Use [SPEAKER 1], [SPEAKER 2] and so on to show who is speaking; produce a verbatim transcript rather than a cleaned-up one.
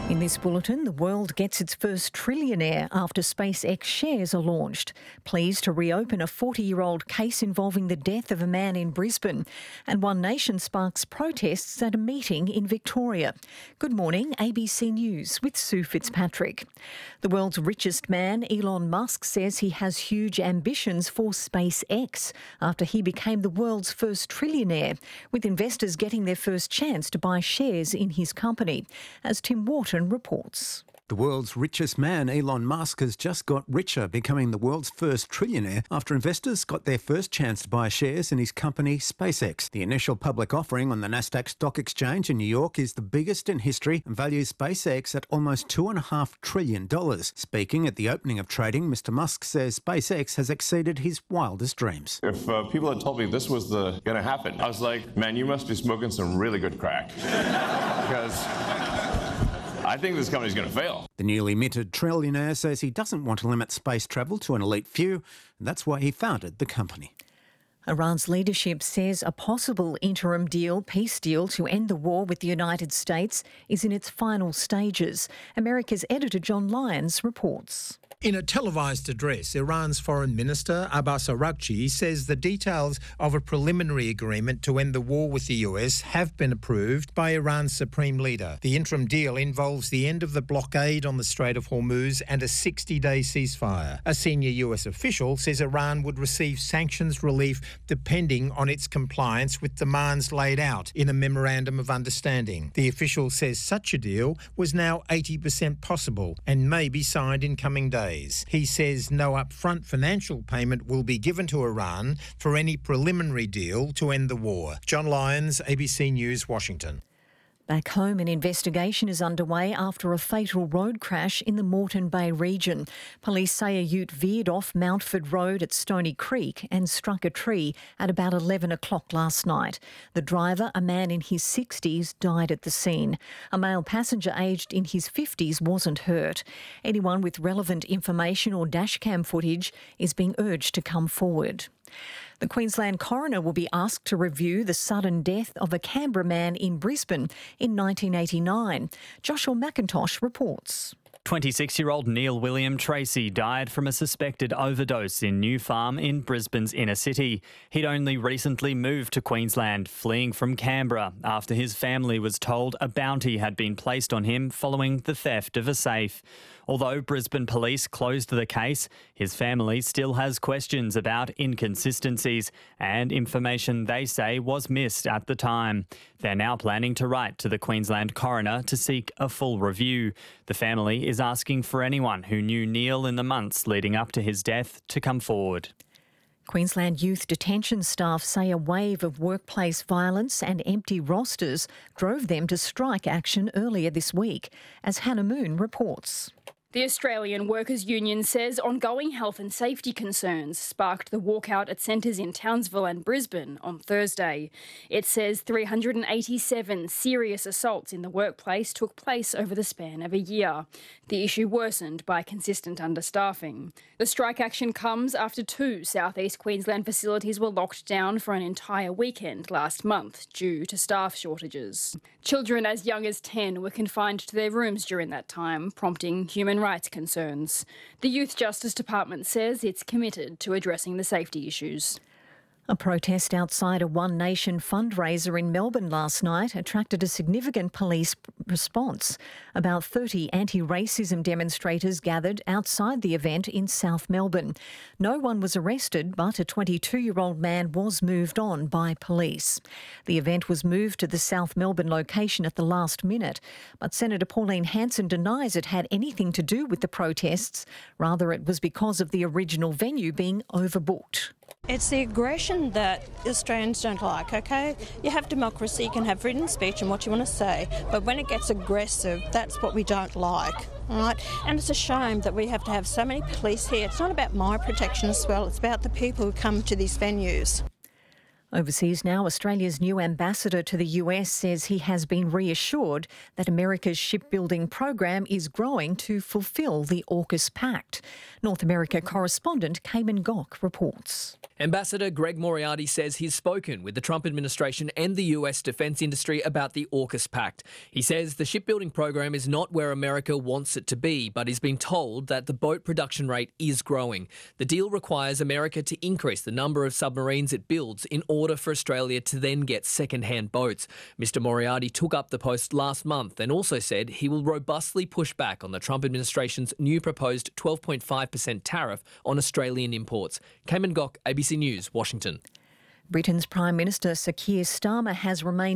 [SPEAKER 1] In this bulletin, the world gets its first trillionaire after SpaceX shares are launched. Pleased to reopen a forty-year-old case involving the death of a man in Brisbane. And One Nation sparks protests at a meeting in Victoria. Good morning, A B C News with Sue Fitzpatrick. The world's richest man, Elon Musk, says he has huge ambitions for SpaceX after he became the world's first trillionaire, with investors getting their first chance to buy shares in his company. As Tim Wharton reports.
[SPEAKER 2] The world's richest man, Elon Musk, has just got richer, becoming the world's first trillionaire after investors got their first chance to buy shares in his company, SpaceX. The initial public offering on the Nasdaq Stock Exchange in New York is the biggest in history and values SpaceX at almost two point five trillion dollars. Speaking at the opening of trading, Mister Musk says SpaceX has exceeded his wildest dreams.
[SPEAKER 3] If uh, people had told me this was the going to happen, I was like, man, you must be smoking some really good crack. Because I think this company's going to fail.
[SPEAKER 2] The newly minted trillionaire says he doesn't want to limit space travel to an elite few, and that's why he founded the company.
[SPEAKER 1] Iran's leadership says a possible interim deal, peace deal to end the war with the United States is in its final stages. America's editor John Lyons reports.
[SPEAKER 4] In a televised address, Iran's Foreign Minister Abbas Araghchi says the details of a preliminary agreement to end the war with the U S have been approved by Iran's supreme leader. The interim deal involves the end of the blockade on the Strait of Hormuz and a sixty-day ceasefire. A senior U S official says Iran would receive sanctions relief depending on its compliance with demands laid out in a memorandum of understanding. The official says such a deal was now eighty percent possible and may be signed in coming days. He says no upfront financial payment will be given to Iran for any preliminary deal to end the war. John Lyons, A B C News, Washington.
[SPEAKER 1] Back home, an investigation is underway after a fatal road crash in the Moreton Bay region. Police say a ute veered off Mountford Road at Stony Creek and struck a tree at about eleven o'clock last night. The driver, a man in his sixties, died at the scene. A male passenger aged in his fifties wasn't hurt. Anyone with relevant information or dashcam footage is being urged to come forward. The Queensland coroner will be asked to review the sudden death of a Canberra man in Brisbane in nineteen eighty-nine. Joshua McIntosh reports.
[SPEAKER 5] twenty-six-year-old Neil William Tracy died from a suspected overdose in New Farm in Brisbane's inner city. He'd only recently moved to Queensland, fleeing from Canberra after his family was told a bounty had been placed on him following the theft of a safe. Although Brisbane police closed the case, his family still has questions about inconsistencies and information they say was missed at the time. They're now planning to write to the Queensland coroner to seek a full review. The family is asking for anyone who knew Neil in the months leading up to his death to come forward.
[SPEAKER 1] Queensland youth detention staff say a wave of workplace violence and empty rosters drove them to strike action earlier this week, as Hannah Moon reports.
[SPEAKER 6] The Australian Workers' Union says ongoing health and safety concerns sparked the walkout at centres in Townsville and Brisbane on Thursday. It says three hundred eighty-seven serious assaults in the workplace took place over the span of a year. The issue worsened by consistent understaffing. The strike action comes after two South East Queensland facilities were locked down for an entire weekend last month due to staff shortages. Children as young as ten were confined to their rooms during that time, prompting human rights concerns. The Youth Justice Department says it's committed to addressing the safety issues.
[SPEAKER 1] A protest outside a One Nation fundraiser in Melbourne last night attracted a significant police response. About thirty anti-racism demonstrators gathered outside the event in South Melbourne. No one was arrested, but a twenty-two-year-old man was moved on by police. The event was moved to the South Melbourne location at the last minute, but Senator Pauline Hanson denies it had anything to do with the protests. Rather, it was because of the original venue being overbooked.
[SPEAKER 7] It's the aggression that Australians don't like, okay? You have democracy, you can have freedom of speech and what you want to say, but when it gets aggressive, that's what we don't like, all right? And it's a shame that we have to have so many police here. It's not about my protection as well, it's about the people who come to these venues.
[SPEAKER 1] Overseas now, Australia's new ambassador to the U S says he has been reassured that America's shipbuilding program is growing to fulfil the AUKUS Pact. North America correspondent Cayman Gok reports.
[SPEAKER 8] Ambassador Greg Moriarty says he's spoken with the Trump administration and the U S defence industry about the AUKUS Pact. He says the shipbuilding program is not where America wants it to be, but he's been told that the boat production rate is growing. The deal requires America to increase the number of submarines it builds in order for Australia to then get second-hand boats. Mister Moriarty took up the post last month and also said he will robustly push back on the Trump administration's new proposed twelve point five percent tariff on Australian imports. Cayman Gok, A B C News, Washington.
[SPEAKER 1] Britain's Prime Minister Sir Keir Starmer has remained